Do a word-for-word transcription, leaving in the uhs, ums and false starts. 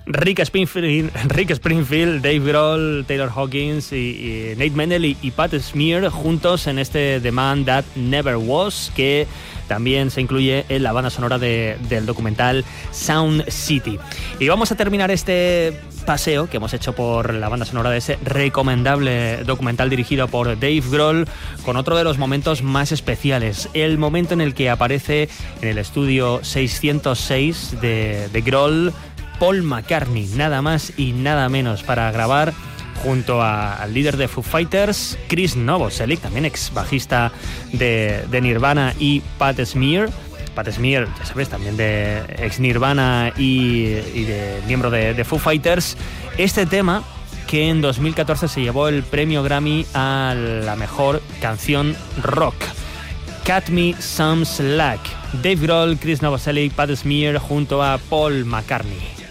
Rick Springfield, Rick Springfield, Dave Grohl, Taylor Hawkins y, y Nate Mendel y, y Pat Smear juntos en este The Man That Never Was, que también se incluye en la banda sonora de, del documental Sound City. Y vamos a terminar este paseo que hemos hecho por la banda sonora de ese recomendable documental dirigido por Dave Grohl con otro de los momentos más especiales, el momento en el que aparece en el estudio seiscientos seis de, de Grohl Paul McCartney, nada más y nada menos, para grabar junto a, al líder de Foo Fighters, Chris Novoselic, también ex bajista de, de Nirvana, y Pat Smear. Pat Smear, ya sabes, también de ex Nirvana y, y de miembro de, de Foo Fighters. Este tema que en dos mil catorce se llevó el premio Grammy a la mejor canción rock. Cut Me Some Slack. Dave Grohl, Chris Novoselic, Pat Smear junto a Paul McCartney.